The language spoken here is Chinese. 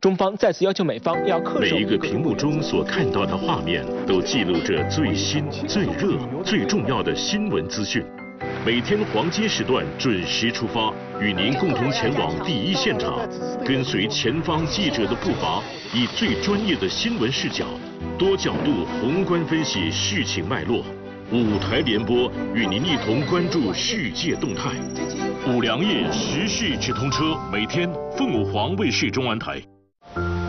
中方再次要求美方要恪守。 每一个屏幕中所看到的画面，都记录着最新、最热、最重要的新闻资讯。每天黄金时段准时出发，与您共同前往第一现场，跟随前方记者的步伐，以最专业的新闻视角，多角度宏观分析事情脉络。5台联播与您一同关注世界动态。5粮液时事直通车，每天凤凰卫视中文台。